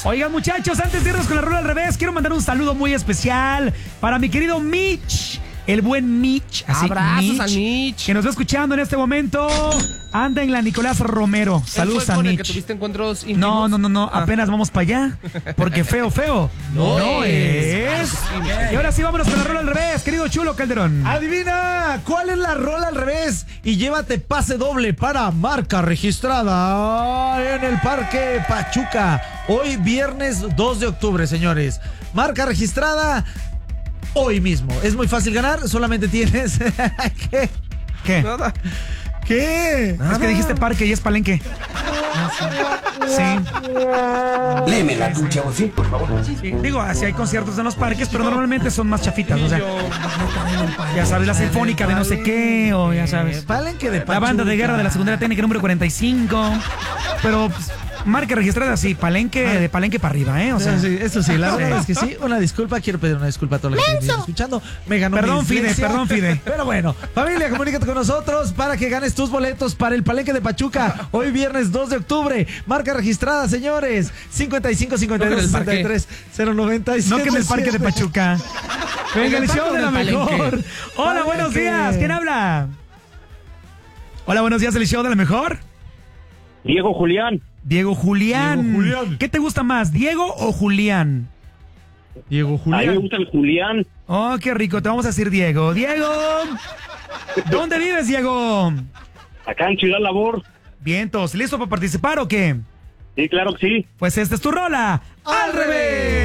Oigan, muchachos, antes de irnos con la rola al revés, quiero mandar un saludo muy especial para mi querido Mitch. El buen Mitch. Abrazos al Mitch. Que nos va escuchando en este momento. Anda en la Nicolás Romero. Saludos a con Mitch. el que tuviste encuentros íntimos? No. Apenas vamos para allá. Porque feo no es. Y ahora sí, vámonos con la rola al revés, querido Chulo Calderón. Adivina cuál es la rola al revés y llévate pase doble para marca registrada en el Parque Pachuca. Hoy viernes 2 de octubre, señores. Marca registrada hoy mismo. Es muy fácil ganar, solamente tienes... ¿Qué? Nada. ¿Qué? Es que dijiste parque y es palenque. Sí. Léeme la tuya, sí, por favor. Sí, digo, así hay conciertos en los parques, pero normalmente son más chafitas, o sea, ya sabes, la sinfónica de no sé qué, o ya sabes, Palenque de Pachuca. la banda de guerra de la secundaria técnica número 45, pero pues, marca registrada, sí, palenque, de palenque para arriba, o sea. Sí, eso sí, la verdad es que sí. Una disculpa, quiero pedir una disculpa a toda la gente que viene escuchando. Me ganó Perdón, mi Fide, dislexia. perdón, Fide. Pero bueno, familia, comunícate con nosotros para que ganes tus boletos para el Palenque de Pachuca. Hoy viernes 2 de octubre. Marca registrada, señores. 55 52 63 097. No que en el parque de Pachuca. Venga, el show de la mejor. Hola, buenos días, ¿quién habla? Hola, buenos días, el show de la mejor. Diego Julián. Diego Julián. Diego Julián. ¿Qué te gusta más, Diego o Julián? Diego A mí me Julián. gusta el Julián. Oh, qué rico, te vamos a decir Diego. Diego, ¿dónde vives, Diego? Acá en Ciudad Labor. Vientos, ¿listo para participar o qué? Sí, claro que sí. Pues esta es tu rola. ¡Al revés!